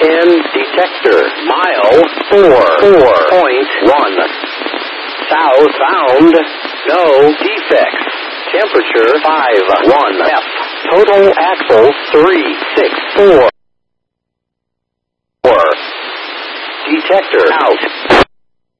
10 detector. Mile 4.1. Southbound. No defects. Temperature 51 F. Total axles 364. Detector out.